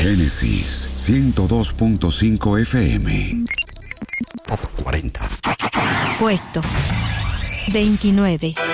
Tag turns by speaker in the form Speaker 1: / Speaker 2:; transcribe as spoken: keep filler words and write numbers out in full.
Speaker 1: Génesis ciento dos punto cinco F M.
Speaker 2: Top cuarenta.
Speaker 3: Puesto veintinueve.